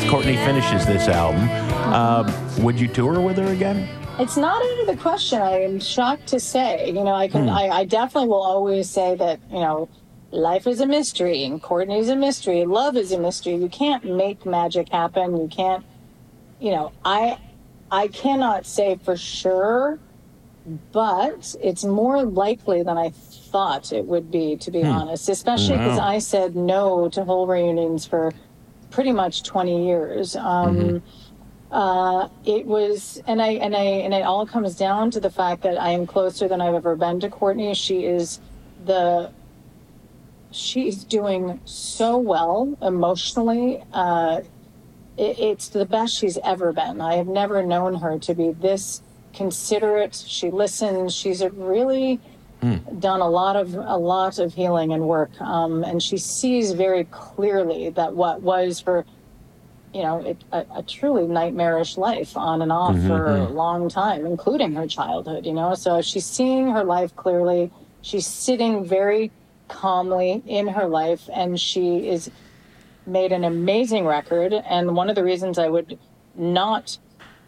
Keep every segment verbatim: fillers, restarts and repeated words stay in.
Courtney finishes this album, uh, would you tour with her again? It's not out of the question. I am shocked to say. You know, I can. Hmm. I, I definitely will always say that, you know, life is a mystery, and Courtney's a mystery. Love is a mystery. You can't make magic happen. You can't, you know, I, I cannot say for sure, but it's more likely than I thought it would be, to be hmm. honest, especially because wow. I said no to whole reunions for pretty much twenty years. Um, mm-hmm. Uh, it was, and I, and I, and it all comes down to the fact that I am closer than I've ever been to Courtney. She is the, she's doing so well emotionally. Uh, it, it's the best she's ever been. I have never known her to be this considerate. She listens. She's a really mm. done a lot of, a lot of healing and work. Um, and she sees very clearly that what was for, you know, it, a, a truly nightmarish life on and off mm-hmm. for a long time, including her childhood, you know. So she's seeing her life clearly. She's sitting very calmly in her life, and she is made an amazing record. And one of the reasons I would not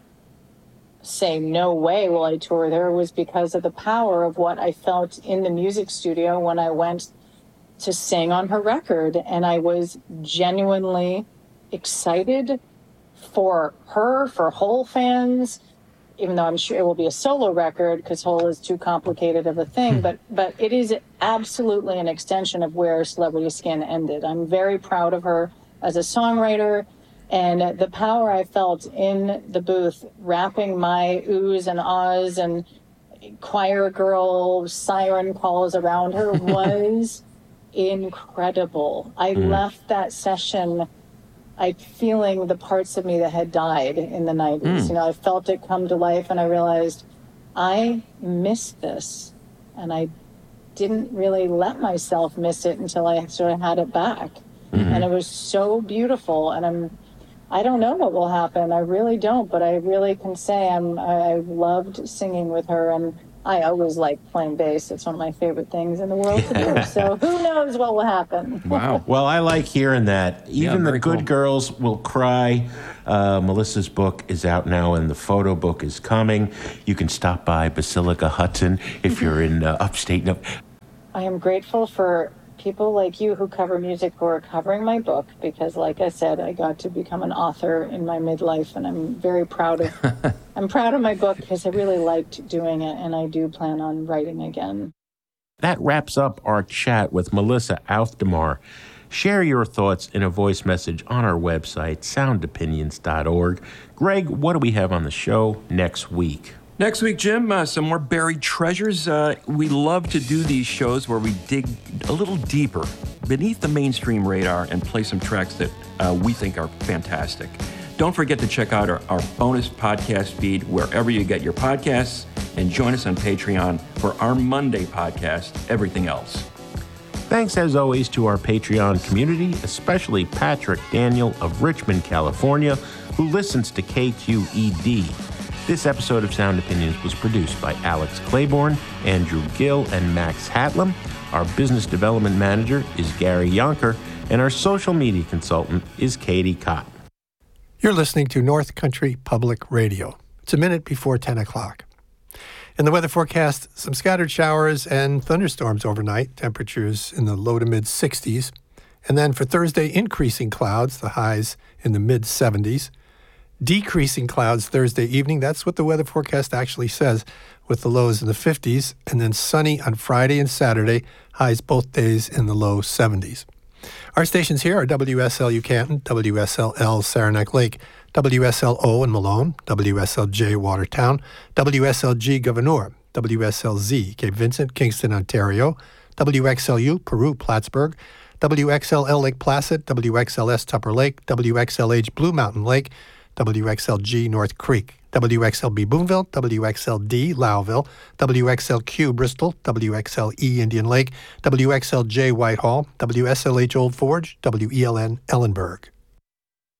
say no way will I tour with her was because of the power of what I felt in the music studio when I went to sing on her record. And I was genuinely excited for her, for Hole fans, even though I'm sure it will be a solo record because Hole is too complicated of a thing, but but it is absolutely an extension of where Celebrity Skin ended. I'm very proud of her as a songwriter, and the power I felt in the booth, rapping my oohs and ahs and choir girl siren calls around her was incredible. I mm. left that session I feeling the parts of me that had died in the nineties. Mm. You know, I felt it come to life, and I realized I missed this, and I didn't really let myself miss it until I sort of had it back. Mm-hmm. And it was so beautiful, and I'm, I don't know what will happen. I really don't, but I really can say I'm, I, I loved singing with her, and I always like playing bass. It's one of my favorite things in the world to do. So who knows what will happen? Wow. Well, I like hearing that. Even yeah, the good cool. girls will cry. Uh, Melissa's book is out now, and the photo book is coming. You can stop by Basilica Hudson if you're in uh, upstate. No. I am grateful for people like you who cover music who are covering my book, because like I said, I got to become an author in my midlife, and I'm very proud of I'm proud of my book because I really liked doing it, and I do plan on writing again. That wraps up our chat with Melissa Aufdemar. Share your thoughts in a voice message on our website, sound opinions dot org. Greg, what do we have on the show next week? Next week, Jim, uh, some more buried treasures. Uh, we love to do these shows where we dig a little deeper beneath the mainstream radar and play some tracks that uh, we think are fantastic. Don't forget to check out our, our bonus podcast feed wherever you get your podcasts, and join us on Patreon for our Monday podcast, Everything Else. Thanks, as always, to our Patreon community, especially Patrick Daniel of Richmond, California, who listens to K Q E D. This episode of Sound Opinions was produced by Alex Claiborne, Andrew Gill, and Max Hatlam. Our business development manager is Gary Yonker, and our social media consultant is Katie Cott. You're listening to North Country Public Radio. It's a minute before ten o'clock. In the weather forecast, some scattered showers and thunderstorms overnight, temperatures in the low to mid sixties. And then for Thursday, increasing clouds, the highs in the mid seventies. Decreasing clouds Thursday evening. That's what the weather forecast actually says, with the lows in the fifties. And then sunny on Friday and Saturday, highs both days in the low seventies. Our stations here are W S L U Canton, W S L L Saranac Lake, W S L O in Malone, W S L J Watertown, W S L G Gouverneur, W S L Z Cape Vincent, Kingston, Ontario, W X L U Peru, Plattsburgh, W X L L Lake Placid, W X L S Tupper Lake, W X L H Blue Mountain Lake, W X L G North Creek, W X L B Boonville, W X L D Lowville, W X L Q Bristol, W X L E Indian Lake, W X L J Whitehall, W S L H Old Forge, W E L N Ellenburg.